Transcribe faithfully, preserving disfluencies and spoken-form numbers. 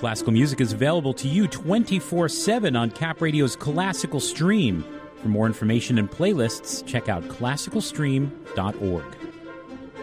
classical music is available to you twenty-four seven on Cap Radio's Classical Stream. For more information and playlists, check out classical stream dot org.